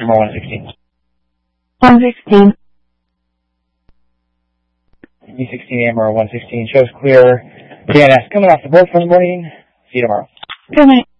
Number 116. 116. V16 AMR 116 shows clear. DNS coming off the board for the morning. See you tomorrow. Good night.